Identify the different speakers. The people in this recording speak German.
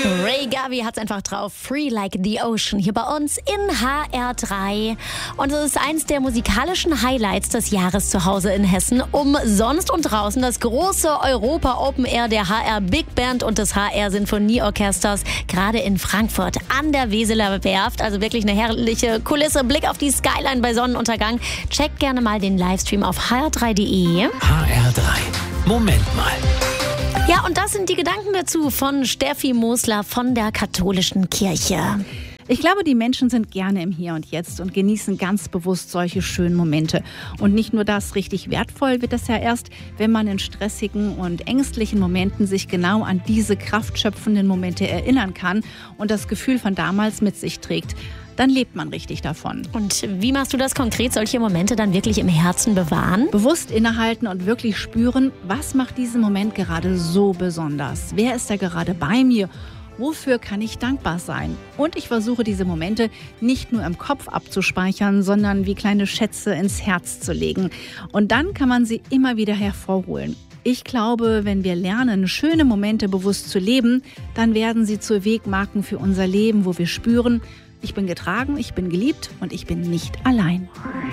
Speaker 1: Ray Gavi hat's einfach drauf. Free Like the Ocean hier bei uns in HR3. Und es ist eins der musikalischen Highlights des Jahres zu Hause in Hessen. Umsonst und draußen das große Europa Open Air der HR Big Band und des HR Sinfonieorchesters. Gerade in Frankfurt an der Weseler Werft. Also wirklich eine herrliche Kulisse. Blick auf die Skyline bei Sonnenuntergang. Checkt gerne mal den Livestream auf hr3.de.
Speaker 2: HR3. Moment mal.
Speaker 1: Ja, und das sind die Gedanken dazu von Steffi Mosler von der Katholischen Kirche.
Speaker 3: Ich glaube, die Menschen sind gerne im Hier und Jetzt und genießen ganz bewusst solche schönen Momente. Und nicht nur das, richtig wertvoll wird das ja erst, wenn man in stressigen und ängstlichen Momenten sich genau an diese kraftschöpfenden Momente erinnern kann und das Gefühl von damals mit sich trägt. Dann lebt man richtig davon.
Speaker 1: Und wie machst du das konkret, solche Momente dann wirklich im Herzen bewahren?
Speaker 3: Bewusst innehalten und wirklich spüren, was macht diesen Moment gerade so besonders? Wer ist da gerade bei mir? Wofür kann ich dankbar sein? Und ich versuche diese Momente nicht nur im Kopf abzuspeichern, sondern wie kleine Schätze ins Herz zu legen. Und dann kann man sie immer wieder hervorholen. Ich glaube, wenn wir lernen, schöne Momente bewusst zu leben, dann werden sie zu Wegmarken für unser Leben, wo wir spüren, ich bin getragen, ich bin geliebt und ich bin nicht allein.